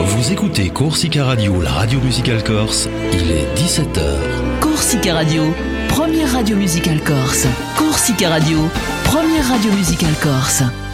Vous écoutez Corsica Radio, la radio musicale corse, il est 17h. Corsica Radio, première radio musicale corse. Corsica Radio, première radio musicale corse.